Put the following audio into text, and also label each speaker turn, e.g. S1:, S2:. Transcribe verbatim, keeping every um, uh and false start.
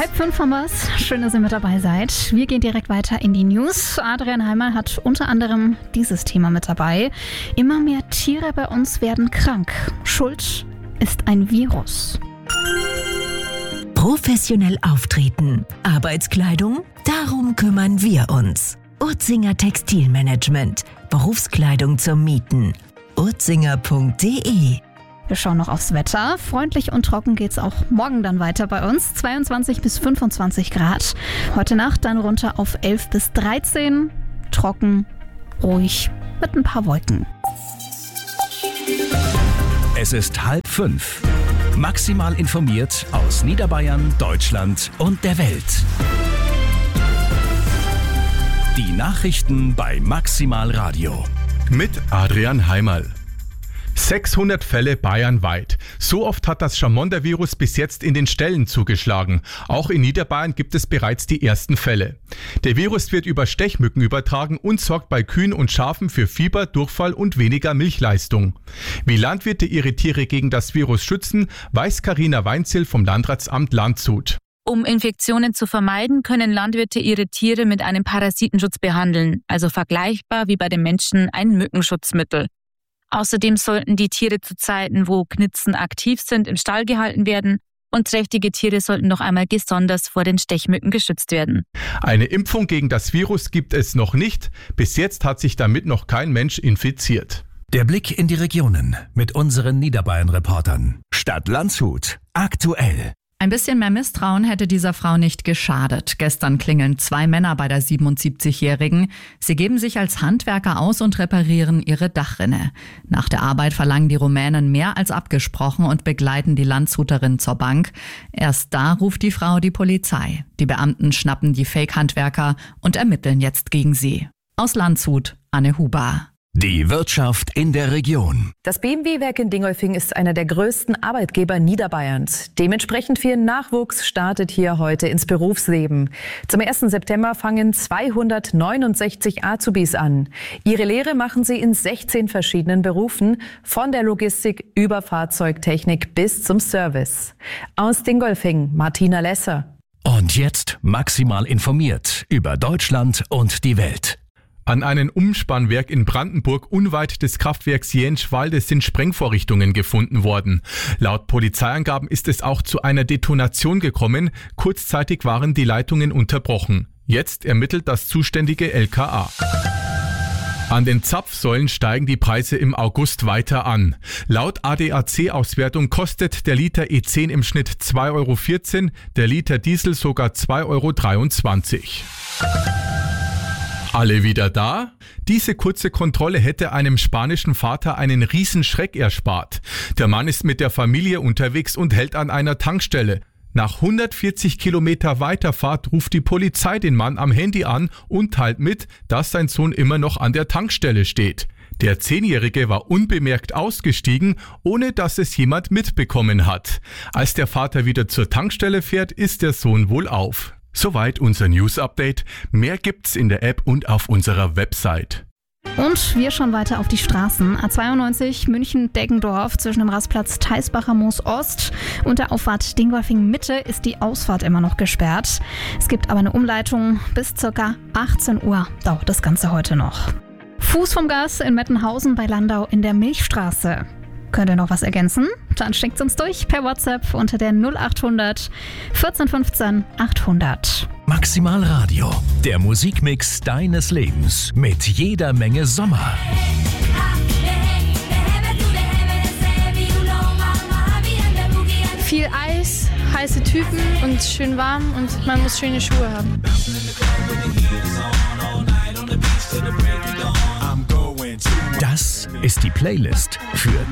S1: Halb fünf haben wir's. Schön, dass ihr mit dabei seid. Wir gehen direkt weiter in die News. Adrian Heimer hat unter anderem dieses Thema mit dabei. Immer mehr Tiere bei uns werden krank. Schuld ist ein Virus.
S2: Professionell auftreten. Arbeitskleidung? Darum kümmern wir uns. Urzinger Textilmanagement. Berufskleidung zum Mieten. urzinger punkt de.
S1: Wir schauen noch aufs Wetter. Freundlich und trocken geht's auch morgen dann weiter bei uns. zweiundzwanzig bis fünfundzwanzig Grad. Heute Nacht dann runter auf elf bis dreizehn. Trocken, ruhig, mit ein paar Wolken.
S3: Es ist halb fünf. Maximal informiert aus Niederbayern, Deutschland und der Welt. Die Nachrichten bei Maximal Radio.
S4: Mit Adrian Heimerl. sechshundert Fälle bayernweit. So oft hat das Chamonda-Virus bis jetzt in den Ställen zugeschlagen. Auch in Niederbayern gibt es bereits die ersten Fälle. Der Virus wird über Stechmücken übertragen und sorgt bei Kühen und Schafen für Fieber, Durchfall und weniger Milchleistung. Wie Landwirte ihre Tiere gegen das Virus schützen, weiß Carina Weinzierl vom Landratsamt Landshut.
S5: Um Infektionen zu vermeiden, können Landwirte ihre Tiere mit einem Parasitenschutz behandeln, also vergleichbar wie bei den Menschen ein Mückenschutzmittel. Außerdem sollten die Tiere zu Zeiten, wo Knitzen aktiv sind, im Stall gehalten werden und trächtige Tiere sollten noch einmal besonders vor den Stechmücken geschützt werden.
S4: Eine Impfung gegen das Virus gibt es noch nicht. Bis jetzt hat sich damit noch kein Mensch infiziert.
S3: Der Blick in die Regionen mit unseren Niederbayern-Reportern. Stadt Landshut. Aktuell.
S6: Ein bisschen mehr Misstrauen hätte dieser Frau nicht geschadet. Gestern klingeln zwei Männer bei der siebenundsiebzigjährigen. Sie geben sich als Handwerker aus und reparieren ihre Dachrinne. Nach der Arbeit verlangen die Rumänen mehr als abgesprochen und begleiten die Landshuterin zur Bank. Erst da ruft die Frau die Polizei. Die Beamten schnappen die Fake-Handwerker und ermitteln jetzt gegen sie. Aus Landshut, Anne Huber.
S3: Die Wirtschaft in der Region.
S7: Das B M W-Werk in Dingolfing ist einer der größten Arbeitgeber Niederbayerns. Dementsprechend viel Nachwuchs startet hier heute ins Berufsleben. Zum ersten September fangen zweihundertneunundsechzig Azubis an. Ihre Lehre machen sie in sechzehn verschiedenen Berufen, von der Logistik über Fahrzeugtechnik bis zum Service. Aus Dingolfing, Martina Lesser.
S3: Und jetzt maximal informiert über Deutschland und die Welt.
S4: An einem Umspannwerk in Brandenburg unweit des Kraftwerks Jenschwalde sind Sprengvorrichtungen gefunden worden. Laut Polizeiangaben ist es auch zu einer Detonation gekommen. Kurzzeitig waren die Leitungen unterbrochen. Jetzt ermittelt das zuständige L K A. An den Zapfsäulen steigen die Preise im August weiter an. Laut A D A C-Auswertung kostet der Liter E zehn im Schnitt zwei Euro vierzehn, der Liter Diesel sogar zwei Euro dreiundzwanzig. Alle wieder da? Diese kurze Kontrolle hätte einem spanischen Vater einen Riesenschreck erspart. Der Mann ist mit der Familie unterwegs und hält an einer Tankstelle. Nach hundertvierzig Kilometer Weiterfahrt ruft die Polizei den Mann am Handy an und teilt mit, dass sein Sohn immer noch an der Tankstelle steht. Der Zehnjährige war unbemerkt ausgestiegen, ohne dass es jemand mitbekommen hat. Als der Vater wieder zur Tankstelle fährt, ist der Sohn wohl auf. Soweit unser News-Update. Mehr gibt's in der App und auf unserer Website.
S1: Und wir schauen weiter auf die Straßen. A zweiundneunzig München-Deggendorf zwischen dem Rastplatz Theisbacher Moos Ost und der Auffahrt Dingolfing Mitte ist die Ausfahrt immer noch gesperrt. Es gibt aber eine Umleitung. Bis ca. achtzehn Uhr dauert das Ganze heute noch. Fuß vom Gas in Mettenhausen bei Landau in der Milchstraße. Könnt ihr noch was ergänzen? Dann schickt's uns durch per WhatsApp unter der null achthundert vierzehn fünfzehn achthundert.
S3: Maximal Radio, der Musikmix deines Lebens mit jeder Menge Sommer.
S8: Viel Eis, heiße Typen und schön warm und man muss schöne Schuhe haben.
S3: Das ist die Playlist für